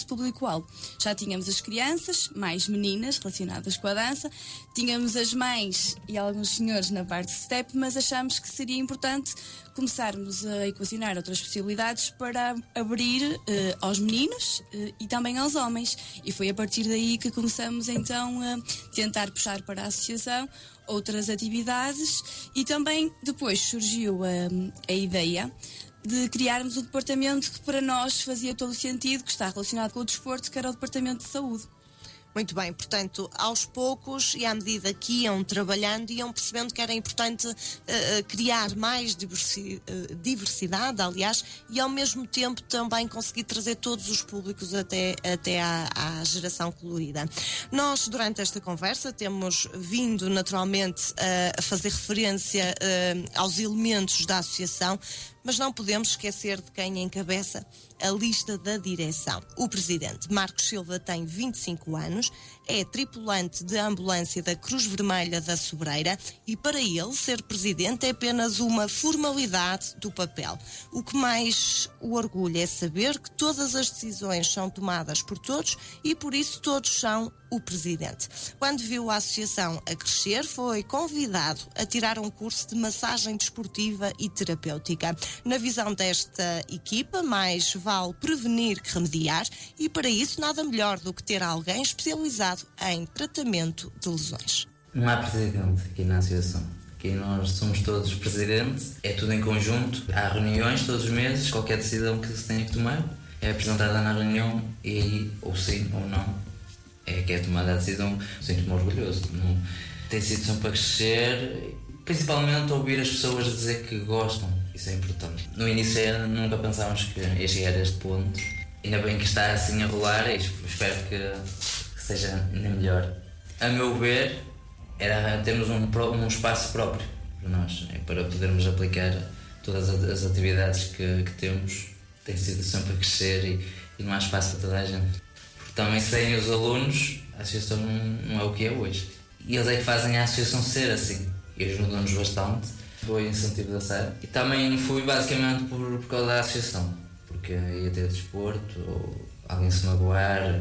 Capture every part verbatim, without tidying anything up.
nosso público-alvo. Já tínhamos as crianças, mais meninas relacionadas com a dança, tínhamos as mães e alguns senhores na parte de step, mas achamos que seria importante começarmos a equacionar outras possibilidades para abrir eh, aos meninos eh, e também aos homens. E foi a partir daí que começamos então a tentar puxar para a associação outras atividades e também depois surgiu a, a ideia de criarmos o departamento que para nós fazia todo o sentido, que está relacionado com o desporto, que era o departamento de saúde. Muito bem, portanto, aos poucos e à medida que iam trabalhando, iam percebendo que era importante uh, criar mais diversi- uh, diversidade, aliás, e ao mesmo tempo também conseguir trazer todos os públicos até, até à, à geração colorida. Nós, durante esta conversa, temos vindo naturalmente uh, a fazer referência uh, aos elementos da associação, mas não podemos esquecer de quem encabeça a lista da direção. O presidente Marcos Silva tem vinte e cinco anos, é tripulante de ambulância da Cruz Vermelha da Sobreira e para ele ser presidente é apenas uma formalidade do papel. O que mais o orgulha é saber que todas as decisões são tomadas por todos e por isso todos são o presidente. Quando viu a associação a crescer, foi convidado a tirar um curso de massagem desportiva e terapêutica. Na visão desta equipa, mais vale prevenir que remediar e para isso nada melhor do que ter alguém especializado em tratamento de lesões. Não há presidente aqui na associação. Aqui nós somos todos presidentes, é tudo em conjunto. Há reuniões todos os meses, qualquer decisão que se tenha que tomar é apresentada na reunião e aí, ou sim ou não, é que é tomada a decisão. Sinto-me orgulhoso. Não, tem sido sempre a crescer, principalmente ouvir as pessoas dizer que gostam. Isso é importante. No início nunca pensávamos que ia chegar a este ponto. Ainda bem que está assim a rolar e espero que seja ainda melhor. A meu ver, era termos um, um espaço próprio para nós, é para podermos aplicar todas as atividades que, que temos. Tem sido sempre a crescer e, e não há espaço para toda a gente. Porque também sem os alunos, a associação não, não é o que é hoje. E eles é que fazem a associação ser assim. E ajudam-nos bastante. Foi incentivo da Sara. E também fui basicamente por, por causa da associação. Porque ia ter desporto, ou alguém se magoar,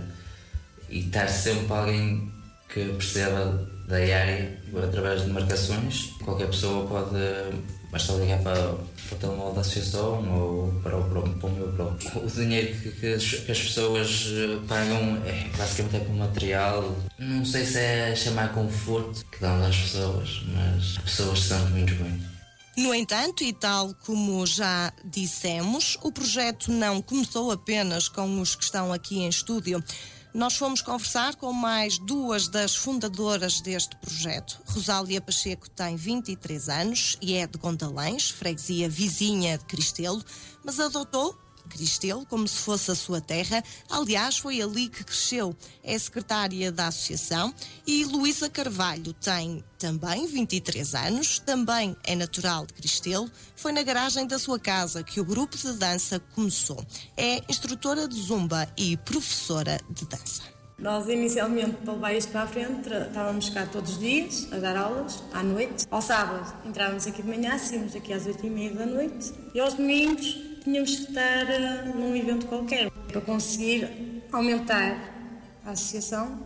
e estar sempre alguém que perceba da área através de marcações. Qualquer pessoa pode, basta ligar para, para o telemóvel da associação ou para o, para o meu próprio. O dinheiro que, que, as, que as pessoas pagam é basicamente é para o material. Não sei se é chamar conforto que damos às pessoas, mas as pessoas se sentem muito bem. No entanto, e tal como já dissemos, o projeto não começou apenas com os que estão aqui em estúdio. Nós fomos conversar com mais duas das fundadoras deste projeto. Rosália Pacheco tem vinte e três anos e é de Gondalães, freguesia vizinha de Cristelo, mas adotou Cristelo como se fosse a sua terra. Aliás, foi ali que cresceu. É secretária da associação. E Luísa Carvalho tem também vinte e três anos, também é natural de Cristelo. Foi na garagem da sua casa que o grupo de dança começou. É instrutora de zumba e professora de dança. Nós, inicialmente, para levar isto para a frente, estávamos cá todos os dias a dar aulas, à noite. Ao sábado, entrávamos aqui de manhã, saímos aqui às oito e meia da noite. E aos domingos, tínhamos que estar uh, num evento qualquer para conseguir aumentar a associação,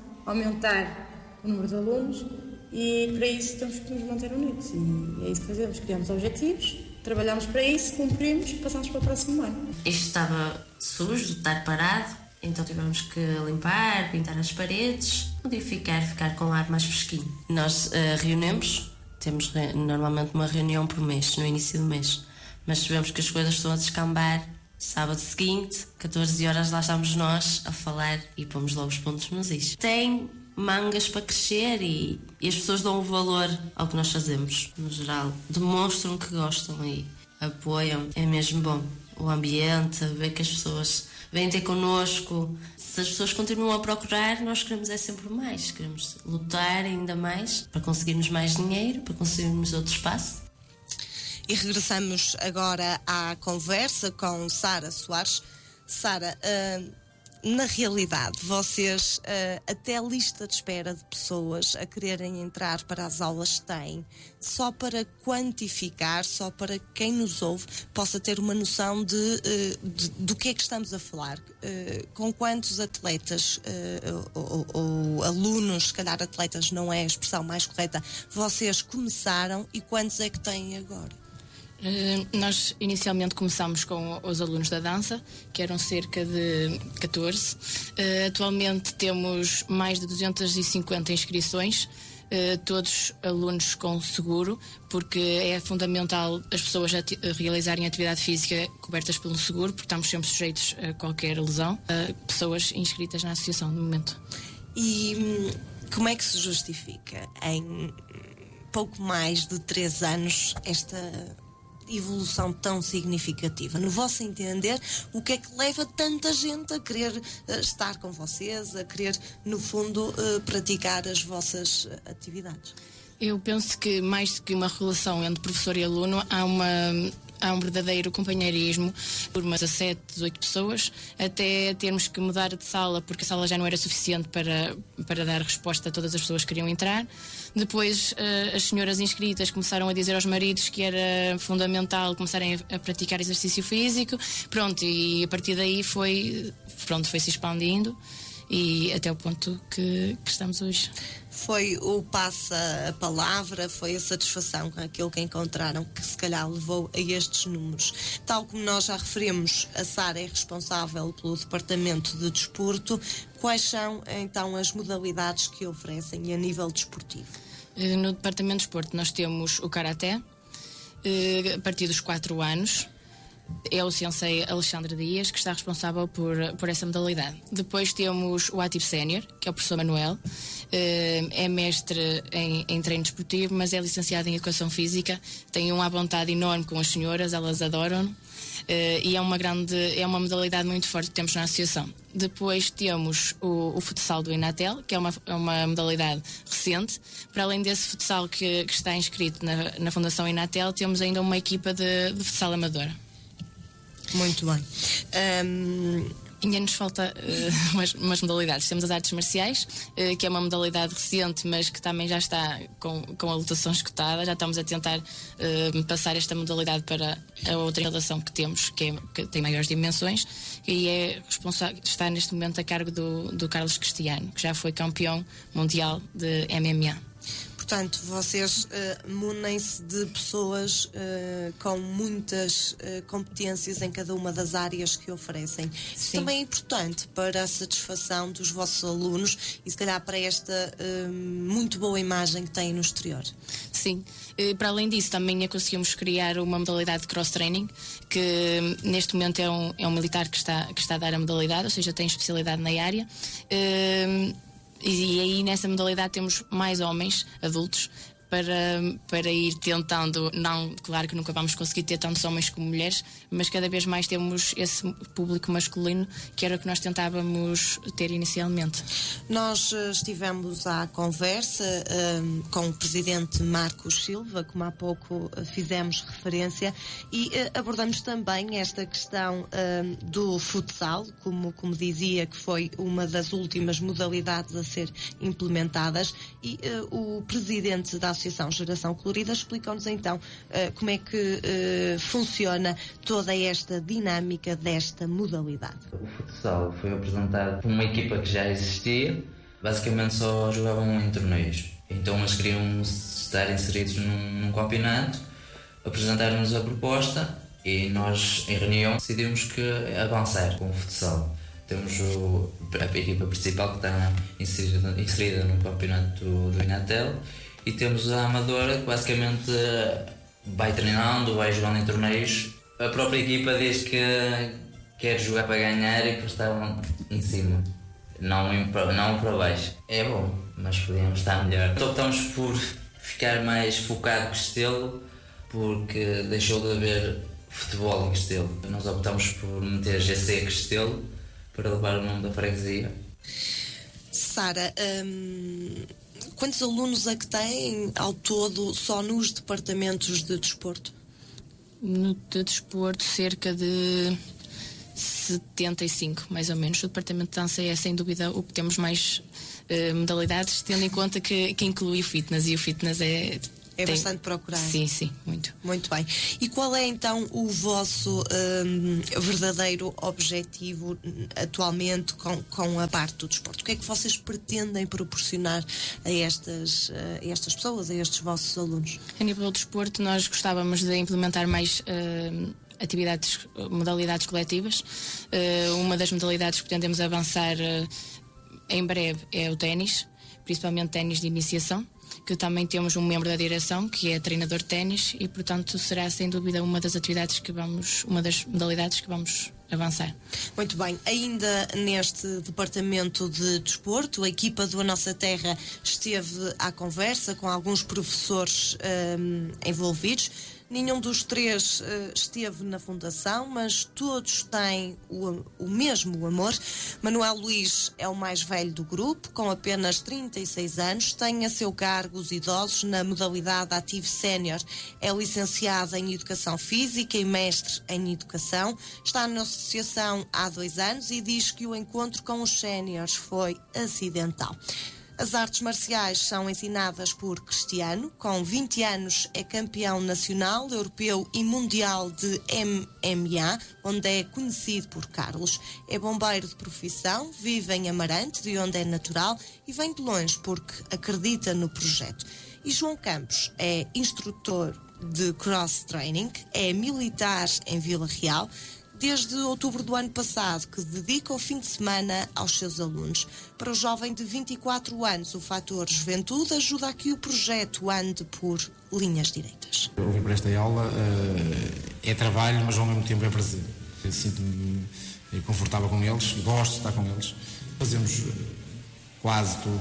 aumentar o número de alunos e para isso temos que nos manter unidos e é isso que fazemos, criamos objetivos, trabalhamos para isso, cumprimos e passamos para o próximo ano. Isto estava sujo de estar parado, então tivemos que limpar, pintar as paredes, modificar, ficar com o ar mais fresquinho. Nós uh, reunimos, temos re- normalmente uma reunião por mês, no início do mês. Mas sabemos que as coisas estão a descambar. Sábado seguinte, catorze horas, lá estamos nós a falar e pomos logo os pontos nos is. Tem mangas para crescer e, e as pessoas dão o valor ao que nós fazemos, no geral. Demonstram que gostam e apoiam. É mesmo bom. O ambiente, ver que as pessoas vêm ter connosco. Se as pessoas continuam a procurar, nós queremos é sempre mais. Queremos lutar ainda mais para conseguirmos mais dinheiro, para conseguirmos outro espaço. E regressamos agora à conversa com Sara Soares. Sara, uh, na realidade, vocês uh, até a lista de espera de pessoas a quererem entrar para as aulas têm, só para quantificar, só para quem nos ouve possa ter uma noção de, uh, de do que é que estamos a falar. Uh, com quantos atletas uh, ou, ou alunos, se calhar atletas não é a expressão mais correta, vocês começaram e quantos é que têm agora? Uh, nós inicialmente começámos com os alunos da dança, que eram cerca de catorze. Uh, atualmente temos mais de duzentas e cinquenta inscrições, uh, todos alunos com seguro, porque é fundamental as pessoas ati- realizarem atividade física cobertas pelo seguro, porque estamos sempre sujeitos a qualquer lesão. Uh, pessoas inscritas na associação no momento. E hum, como é que se justifica em pouco mais de três anos esta evolução tão significativa? No vosso entender, o que é que leva tanta gente a querer uh, estar com vocês, a querer, no fundo, uh, praticar as vossas uh, atividades? Eu penso que mais do que uma relação entre professor e aluno, há uma... há um verdadeiro companheirismo por umas dezessete, dezoito pessoas, até termos que mudar de sala porque a sala já não era suficiente para, para dar resposta a todas as pessoas que queriam entrar. Depois uh, as senhoras inscritas começaram a dizer aos maridos que era fundamental começarem a, a praticar exercício físico. Pronto, e a partir daí foi, pronto, foi se expandindo e até o ponto que, que estamos hoje. Foi o passa a palavra, foi a satisfação com aquilo que encontraram que se calhar levou a estes números. Tal como nós já referimos, a Sara é responsável pelo departamento de desporto. Quais são então as modalidades que oferecem a nível desportivo? No departamento de desporto nós temos o Karaté, a partir dos quatro anos. É o sensei Alexandre Dias que está responsável por, por essa modalidade. Depois temos o Ativo Sénior, que é o professor Manuel. É mestre em, em treino desportivo, mas é licenciado em Educação Física. Tem uma vontade enorme com as senhoras, elas adoram. E é uma grande, é uma modalidade muito forte que temos na associação. Depois temos o, o futsal do Inatel, que é uma, uma modalidade recente. Para além desse futsal que, que está inscrito na, na Fundação Inatel, temos ainda uma equipa de, de futsal amadora. Muito bem. Um... Ainda nos falta uh, umas, umas modalidades. Temos as artes marciais, uh, que é uma modalidade recente, mas que também já está com, com a lotação esgotada. Já estamos a tentar uh, passar esta modalidade para a outra instalação que temos, que, é, que tem maiores dimensões, e é responsável, está neste momento a cargo do, do Carlos Cristiano, que já foi campeão mundial de M M A. Portanto, vocês uh, munem-se de pessoas uh, com muitas uh, competências em cada uma das áreas que oferecem. Isso Sim. também é importante para a satisfação dos vossos alunos e, se calhar, para esta uh, muito boa imagem que têm no exterior. Sim. Uh, para além disso, também conseguimos criar uma modalidade de cross-training, que neste momento é um, é um militar que está, que está a dar a modalidade, ou seja, tem especialidade na área. Uh, E aí nessa modalidade temos mais homens adultos para, para ir tentando, não, claro que nunca vamos conseguir ter tantos homens como mulheres, mas cada vez mais temos esse público masculino, que era o que nós tentávamos ter inicialmente. Nós uh, estivemos à conversa um, com o presidente Marcos Silva, como há pouco uh, fizemos referência, e uh, abordamos também esta questão uh, do futsal, como, como dizia, que foi uma das últimas modalidades a ser implementadas, e uh, o presidente da Associação Geração Colorida explicou-nos então uh, como é que uh, funciona toda esta dinâmica desta modalidade. O futsal foi apresentado por uma equipa que já existia, basicamente só jogavam em torneios. Então eles queriam estar inseridos num, num campeonato, apresentaram-nos a proposta e nós, em reunião, decidimos que avançar com o futsal. Temos o, a equipa principal que está inserida, inserida no campeonato do, do Inatel, e temos a amadora que basicamente vai treinando, vai jogando em torneios. A própria equipa diz que quer jogar para ganhar e que estavam em cima, não, em, não para baixo. É bom, mas podíamos estar melhor. Então optamos por ficar mais focado com Castelo, porque deixou de haver futebol em Castelo. Nós optamos por meter G C Castelo para levar o nome da freguesia. Sara, hum, quantos alunos é que têm ao todo só nos departamentos de desporto? No de desporto, cerca de setenta e cinco, mais ou menos. O departamento de dança é, sem dúvida, o que temos mais uh, modalidades, tendo em conta que, que inclui o fitness, e o fitness é... É tem... bastante procurado. Sim, sim, muito. Muito bem. E qual é então o vosso hum, verdadeiro objetivo atualmente com, com a parte do desporto? O que é que vocês pretendem proporcionar a estas, a estas pessoas, a estes vossos alunos? A nível do desporto, nós gostávamos de implementar mais uh, atividades, modalidades coletivas. Uh, uma das modalidades que pretendemos avançar uh, em breve é o ténis, principalmente ténis de iniciação, que também temos um membro da direção que é treinador de ténis, e portanto será sem dúvida uma das atividades que vamos, uma das modalidades que vamos avançar. Muito bem, ainda neste departamento de desporto, a equipa do A Nossa Terra esteve à conversa com alguns professores hum, envolvidos. Nenhum dos três uh, esteve na fundação, mas todos têm o, o mesmo amor. Manuel Luís é o mais velho do grupo, com apenas trinta e seis anos, tem a seu cargo os idosos na modalidade Ativo Sénior. É licenciado em Educação Física e mestre em Educação. Está na associação há dois anos e diz que o encontro com os séniores foi acidental. As artes marciais são ensinadas por Cristiano. Com vinte anos é campeão nacional, europeu e mundial de M M A, onde é conhecido por Carlos. É bombeiro de profissão, vive em Amarante, de onde é natural, e vem de longe porque acredita no projeto. E João Campos é instrutor de cross-training, é militar em Vila Real, desde outubro do ano passado, que dedica o fim de semana aos seus alunos. Para o jovem de vinte e quatro anos, o fator juventude ajuda a que o projeto ande por linhas direitas. Eu vim para esta aula, é trabalho, mas ao mesmo tempo é prazer. Eu sinto-me confortável com eles, gosto de estar com eles. Fazemos quase tudo,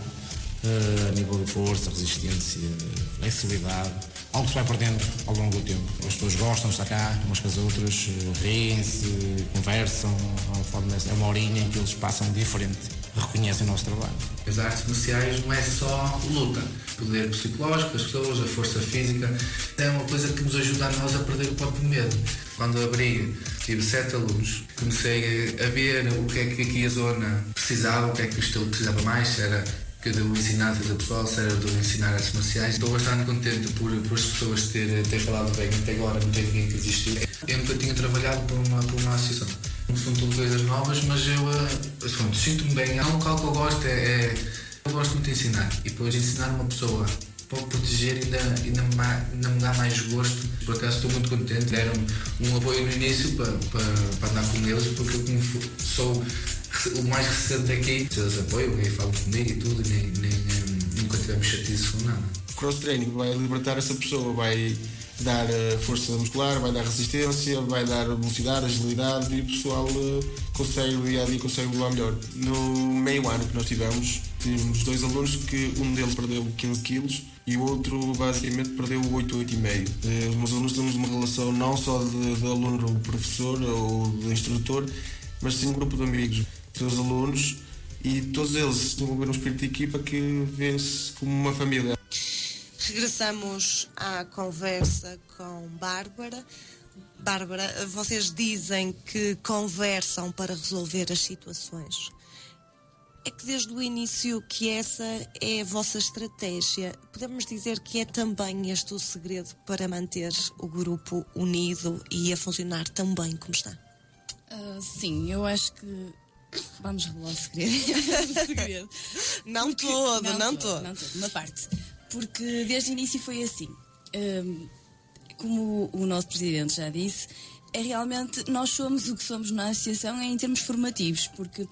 a nível de força, resistência, flexibilidade. Algo que se vai perdendo ao longo do tempo. As pessoas gostam de estar cá, umas com as outras, riem-se, conversam, é uma horinha em que eles passam diferente, reconhecem o nosso trabalho. As artes marciais não é só luta. O poder psicológico das pessoas, a força física, é uma coisa que nos ajuda a nós a perder o próprio medo. Quando abri, tive sete alunos, comecei a ver o que é que aqui a zona precisava, o que é que o estilo precisava mais, se era que eu ensinar a fazer pessoal, se era de ensinar artes marciais. Estou bastante contente por, por as pessoas terem ter falado bem até agora, não tem ninguém que desistiu. Eu nunca tinha trabalhado por uma, por uma associação. Não são tudo coisas novas, mas eu, eu sinto-me bem. Há um local que eu gosto, é, é, eu gosto muito de ensinar. E depois ensinar uma pessoa para proteger ainda, ainda, me, ainda me dá mais gosto. Por acaso estou muito contente. Deram-me um apoio no início para, para, para andar com eles, porque eu como sou o mais recente aqui, se eles apoiam, ninguém fala comigo e tudo, nem, nem, nem, nunca tivemos chatice com nada. Cross-training vai libertar essa pessoa, vai dar força muscular, vai dar resistência, vai dar velocidade, agilidade, e o pessoal consegue, no dia a dia, consegue levar melhor. No meio ano que nós tivemos, tivemos dois alunos que um deles perdeu quinze quilos e o outro basicamente perdeu oito, oito e meio. Os meus alunos temos uma relação não só de, de aluno-professor ou de instrutor, mas sim um grupo de amigos, teus alunos, e todos eles desenvolveram um espírito de equipa que vê-se como uma família. Regressamos à conversa com Bárbara. Bárbara, vocês dizem que conversam para resolver as situações. É que desde o início que essa é a vossa estratégia. Podemos dizer que é também este o segredo para manter o grupo unido e a funcionar tão bem como está? Uh, sim, eu acho que... Vamos revelar o segredo. o segredo. Não Porque... todo, não, não todo. Não todo, uma parte. Porque desde o início foi assim. Um, como o nosso presidente já disse, é realmente nós somos o que somos na associação em termos formativos, porque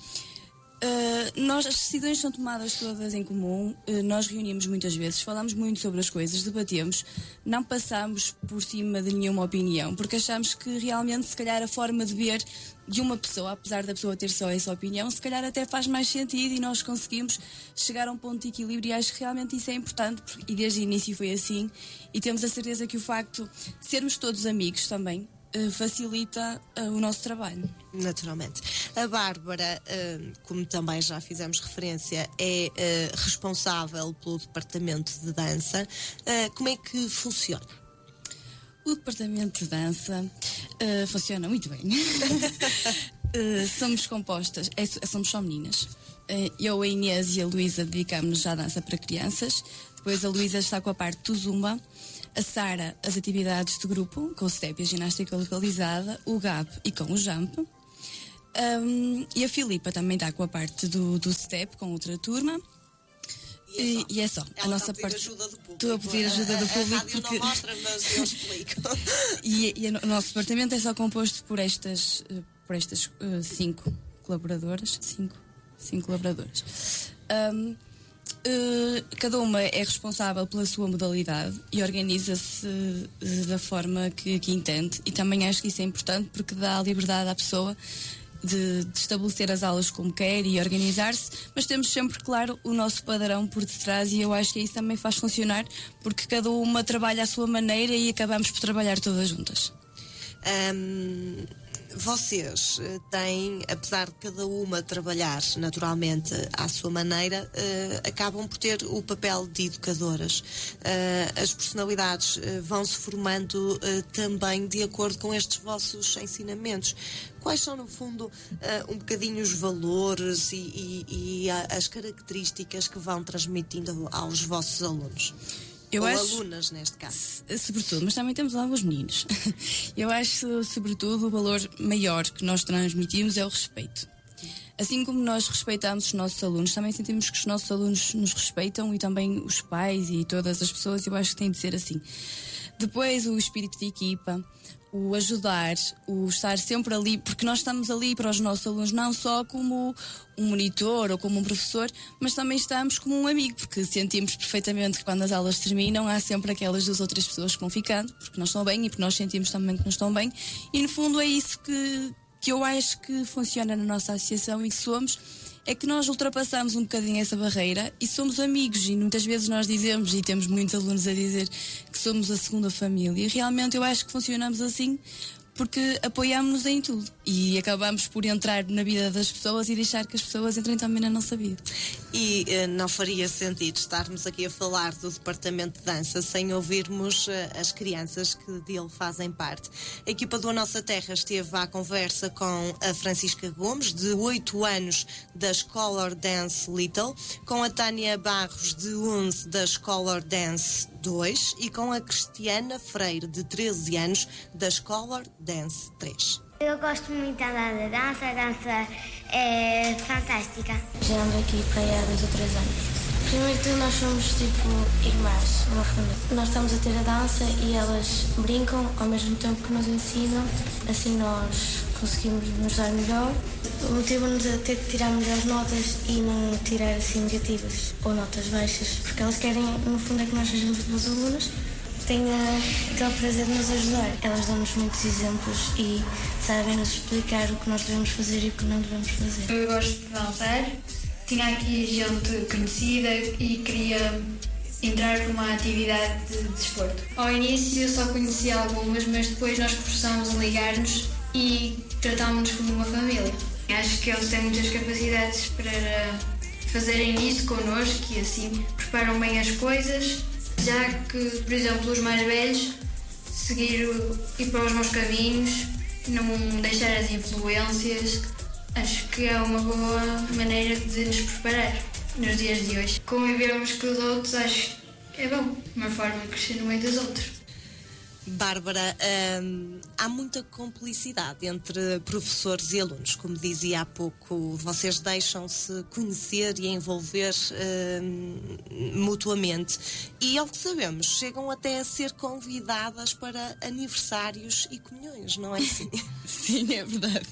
Uh, nós, as decisões são tomadas todas em comum, uh, nós reunimos muitas vezes, falamos muito sobre as coisas, debatemos, não passamos por cima de nenhuma opinião, porque achamos que realmente, se calhar, a forma de ver de uma pessoa, apesar da pessoa ter só essa opinião, se calhar até faz mais sentido e nós conseguimos chegar a um ponto de equilíbrio, e acho que realmente isso é importante, porque, e desde o início foi assim, e temos a certeza que o facto de sermos todos amigos também facilita uh, o nosso trabalho. Naturalmente. A Bárbara, uh, como também já fizemos referência, é uh, responsável pelo departamento de dança. Uh, como é que funciona? O departamento de dança uh, funciona muito bem. Uh, somos compostas, é, somos só meninas. Uh, eu, a Inês e a Luísa dedicamos-nos à dança para crianças. Depois a Luísa está com a parte do Zumba. A Sara, as atividades de grupo, com o step e a ginástica localizada. O gap e com o jump. Um, e a Filipa também está com a parte do, do step, com outra turma. E, e é só. Ela a nossa está a parte. ajuda do público. Estou a pedir ajuda do público. A rádio porque... não mostra, mas eu explico. e, e o nosso departamento é só composto por estas, por estas uh, cinco colaboradoras. Cinco, cinco colaboradoras. Um, uh, cada uma é responsável pela sua modalidade e organiza-se uh, da forma que, que entende. E também acho que isso é importante porque dá a liberdade à pessoa De, de estabelecer as aulas como quer e organizar-se, mas temos sempre, claro, o nosso padrão por detrás e eu acho que isso também faz funcionar porque cada uma trabalha à sua maneira e acabamos por trabalhar todas juntas. Um, vocês têm, apesar de cada uma trabalhar naturalmente à sua maneira, uh, acabam por ter o papel de educadoras. Uh, as personalidades uh, vão-se formando uh, também de acordo com estes vossos ensinamentos. Quais são, no fundo, uh, um bocadinho os valores e, e, e a, as características que vão transmitindo aos vossos alunos? Eu Ou acho, alunas, neste caso. Sobretudo, mas também temos alguns meninos. Eu acho, sobretudo, o valor maior que nós transmitimos é o respeito. Assim como nós respeitamos os nossos alunos, também sentimos que os nossos alunos nos respeitam e também os pais e todas as pessoas, eu acho que tem de ser assim. Depois, o espírito de equipa, o ajudar, o estar sempre ali, porque nós estamos ali para os nossos alunos não só como um monitor ou como um professor, mas também estamos como um amigo, porque sentimos perfeitamente que quando as aulas terminam há sempre aquelas duas ou três pessoas que vão ficando, porque não estão bem e porque nós sentimos também que não estão bem, e no fundo é isso que, que eu acho que funciona na nossa associação e que somos, é que nós ultrapassamos um bocadinho essa barreira e somos amigos, e muitas vezes nós dizemos, e temos muitos alunos a dizer que somos a segunda família, e realmente eu acho que funcionamos assim porque apoiamos-nos em tudo e acabamos por entrar na vida das pessoas e deixar que as pessoas entrem também na nossa vida. E uh, não faria sentido estarmos aqui a falar do departamento de dança sem ouvirmos uh, as crianças que dele fazem parte. A equipa do A Nossa Terra esteve à conversa com a Francisca Gomes, de oito anos, da Scholar Dance Little, com a Tânia Barros, de onze, da Scholar Dance dois, e com a Cristiana Freire, de treze anos, da Scholar Dance três. Eu gosto muito da dança, a dança é fantástica. Já ando aqui para aí há dois ou três anos. Primeiro de tudo, nós somos tipo irmãs, uma família. Nós estamos a ter a dança e elas brincam ao mesmo tempo que nos ensinam, assim nós conseguimos nos dar melhor. Motivam-nos a ter que tirar melhores notas e não tirar assim negativas ou notas baixas, porque elas querem, no fundo, é que nós sejamos boas alunas. Tenho aquele prazer de nos ajudar. Elas dão-nos muitos exemplos e sabem nos explicar o que nós devemos fazer e o que não devemos fazer. Eu gosto de dançar. Tinha aqui gente conhecida e queria entrar por uma atividade de desporto. Ao início eu só conhecia algumas, mas depois nós começámos a ligar-nos e tratámos-nos como uma família. Acho que eles têm muitas capacidades para fazerem isso connosco e assim preparam bem as coisas. Já que, por exemplo, os mais velhos seguir ir para os meus caminhos, não deixar as influências, acho que é uma boa maneira de nos preparar nos dias de hoje. Convivermos com os outros, acho que é bom, uma forma de crescer no meio dos outros. Bárbara, hum, há muita cumplicidade entre professores e alunos. Como dizia há pouco, vocês deixam-se conhecer e envolver hum, mutuamente. E, ao que sabemos, chegam até a ser convidadas para aniversários e comunhões, não é assim? Sim, é verdade.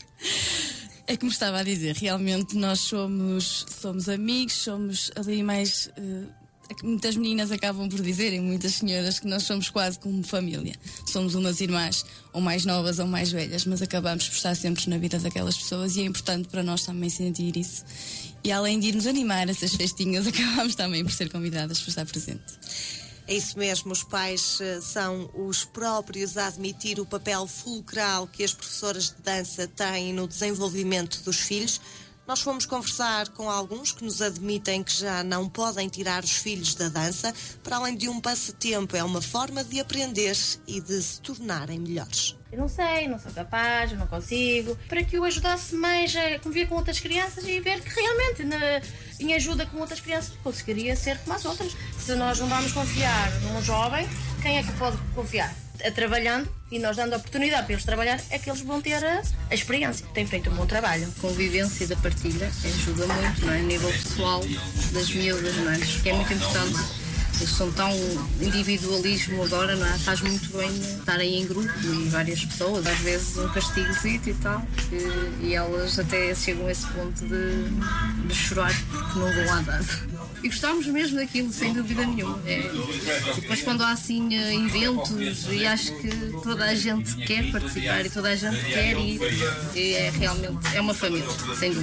É como estava a dizer, realmente nós somos, somos amigos, somos ali mais... Uh, muitas meninas acabam por dizerem, muitas senhoras, que nós somos quase como família. Somos umas irmãs, ou mais novas ou mais velhas, mas acabamos por estar sempre na vida daquelas pessoas e é importante para nós também sentir isso. E além de irmos animar essas festinhas, acabamos também por ser convidadas para estar presente. É isso mesmo, os pais são os próprios a admitir o papel fulcral que as professoras de dança têm no desenvolvimento dos filhos. Nós fomos conversar com alguns que nos admitem que já não podem tirar os filhos da dança. Para além de um passatempo, é uma forma de aprender e de se tornarem melhores. Eu não sei, não sou capaz, eu não consigo. Para que eu ajudasse mais a conviver com outras crianças e ver que realmente, na, em ajuda com outras crianças, conseguiria ser como as outras. Se nós não vamos confiar num jovem, quem é que pode confiar? A trabalhando e nós dando a oportunidade para eles trabalhar, é que eles vão ter a, a experiência. Têm feito um bom trabalho. A convivência da partilha ajuda muito, não é? A nível pessoal das miúdas, não é? Que é muito importante. Eles são tão individualismo agora, não é? Faz muito bem estarem em grupo e várias pessoas, às vezes um castigozito e tal, e, e elas até chegam a esse ponto de, de chorar porque não vão à dança. E gostámos mesmo daquilo, sem dúvida nenhuma. É, depois quando há assim eventos, e acho que toda a gente quer participar e toda a gente quer ir, e é realmente, é uma família, sem dúvida.